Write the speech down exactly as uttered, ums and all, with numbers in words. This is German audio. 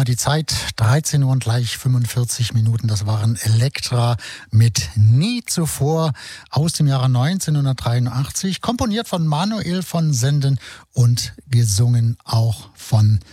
die Zeit, dreizehn Uhr und gleich fünfundvierzig Minuten. Das waren Elektra mit Nie zuvor aus dem Jahre neunzehnhundertdreiundachtzig. Komponiert von Manuel von Senden und gesungen auch von